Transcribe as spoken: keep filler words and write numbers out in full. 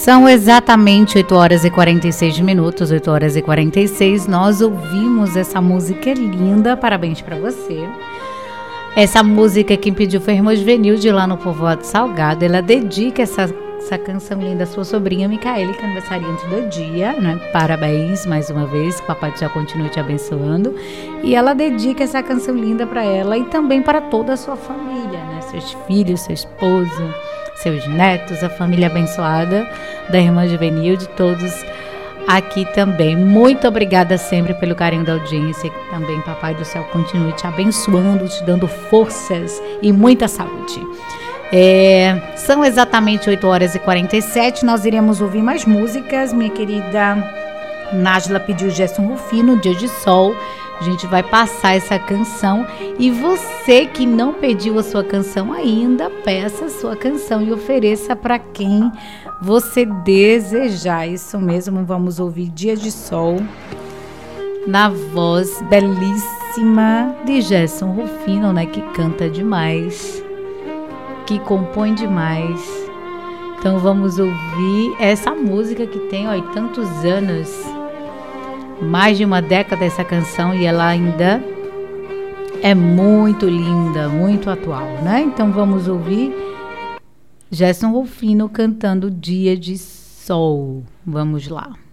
São exatamente oito horas e quarenta e seis minutos, oito horas e quarenta e seis. Nós ouvimos essa música linda, parabéns para você. Essa música quem pediu foi a irmã Juvenilde lá no Povoado Salgado. Ela dedica essa, essa canção linda à sua sobrinha Micaele, que é aniversariante do dia, né? Parabéns mais uma vez, que o Papai do Céu continue te abençoando. E ela dedica essa canção linda para ela e também para toda a sua família, né? Seus filhos, seu esposo, seus netos, a família abençoada da irmã Juvenilde, todos aqui também. Muito obrigada sempre pelo carinho da audiência. Que também Papai do Céu continue te abençoando, te dando forças e muita saúde. É, são exatamente oito horas e quarenta e sete. Nós iremos ouvir mais músicas. Minha querida Nájila pediu Gerson Rufino, Dia de Sol. A gente vai passar essa canção e você que não pediu a sua canção ainda, peça a sua canção e ofereça para quem você desejar. Isso mesmo, vamos ouvir Dia de Sol na voz belíssima de Gerson Rufino, né, que canta demais, que compõe demais. Então vamos ouvir essa música que tem, ó, tantos anos, mais de uma década essa canção, e ela ainda é muito linda, muito atual, né? Então vamos ouvir Gerson Rufino cantando Dia de Sol. Vamos lá.